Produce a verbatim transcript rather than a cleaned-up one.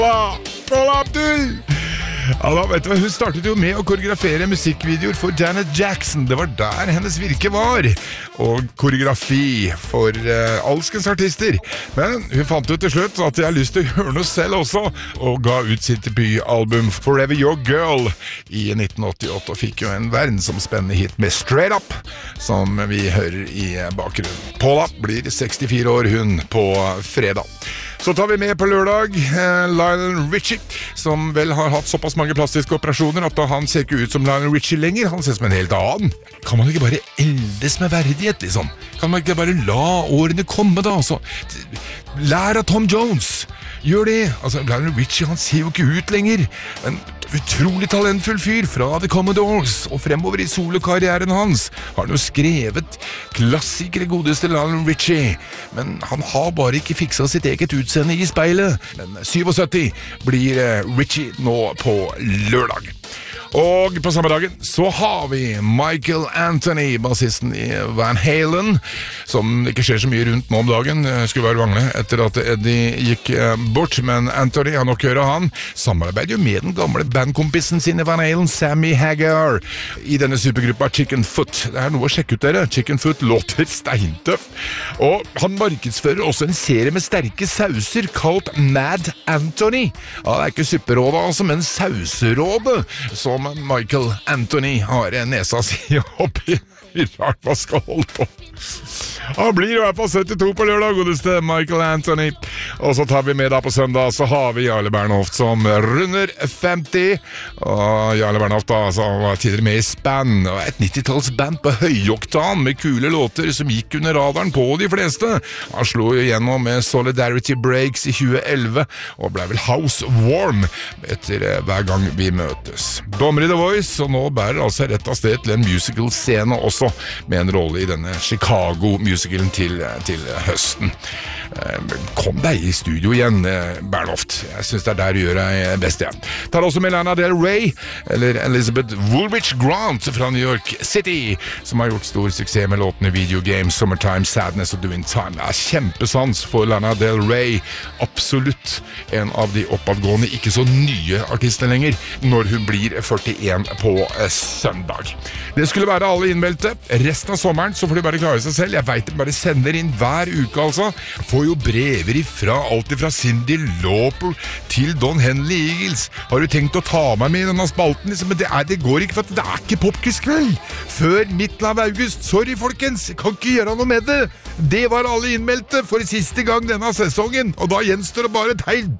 Paula Abdul! Ja da, vet du hva, hun startet jo med å koreografere musikkvideoer for Janet Jackson. Det var der hennes virke var. Og koreografi for uh, alskens artister. Men hun fant ut til slutt at jeg har lyst til å gjøre noe selv også, og ga ut sitt debutalbum Forever Your Girl i nitten åttiåtte, og fikk jo en verdensomspennende hit med Straight Up, som vi hører i bakgrunnen. Paula blir sekstifire år hun på fredag. Så tar vi med på lørdag eh, Lionel Richie, som vel har hatt såpass mange plastiske operasjoner at han ser ikke ut som Lionel Richie lenger. Han ser som en helt annen. Kan man ikke bare eldes med verdighet, liksom? Kan man ikke bare la årene komme, da? Altså, lær av Tom Jones. Gjør det. Altså, Lionel Richie, han ser jo ikke ut lenger. En utrolig talentfull fyr fra The Commodores, og fremover i solokarrieren hans har han jo skrevet klassikere godeste Lionel Richie, men han har bare ikke fikset sitt eget utseende i speilet. Men syttisju blir Richie nå på lørdag. Og på samme dagen så har vi Michael Anthony, bassisten i Van Halen, som ikke skjer så mye rundt nå om dagen, skulle være vanlig etter at Eddie gikk bort, men Anthony har nok hørt han, samarbeider jo med den gamle bandkompisen sin i Van Halen, Sammy Hagar, i denne supergruppa Chicken Foot. Det er noe å sjekke ut dere, Chicken Foot låter steintøff, og han markedsfører også en serie med sterke sauser kalt Mad Anthony. Ja, det er ikke supperådet altså, men sauserådet, som Michael Anthony har nesa si oppi. Rart hva skal holde på. Han blir i hvert fall syttito på lørdag, godeste Michael Anthony. Og så tar vi med da på søndag, så har vi Jarle Bernhoft som runder femti. Og Jarle Bernhoft da, så var tidligere med i Span, og et nittitallsband på høyoktan med kule låter som gikk under radaren på de fleste. Han slo jo gjennom med Solidarity Breaks i tjue elleve, og ble vel House Warm etter hver gang vi møtes. Dommer i The Voice, og nå bærer altså rett av sted til en musical-scene også, med en rolle i denne Chicago-musicalen til, til høsten. Kom deg i studio igjen, Bernhoft. Jeg synes det er der du gjør deg best igjen. Tar også med Lana Del Rey, eller Elizabeth Woolrich Grant fra New York City, som har gjort stor suksess med låtene Video Games, Summertime, Sadness og Doing Time. Det er kjempesans for Lana Del Rey. Absolutt en av de oppadgående, ikke så nye artister lenger, når hun blir førtien på søndag. Det skulle være alle innmeldte. Resten av sommeren så får de bare klare seg selv. Jeg vet de bare sender inn hver uke, altså. Får jo brever ifra, alt ifra Cyndi Lauper til Don Henley Eagles. Har du tenkt å ta meg med i denne spalten? Liksom? Men det, er, det går ikke, for det er ikke popquiz-kveld før midten av august. Sorry, folkens, jeg kan ikke gjøre noe med det. Det var alle innmeldte for siste gang denne sesongen, og da gjenstår det bare et helt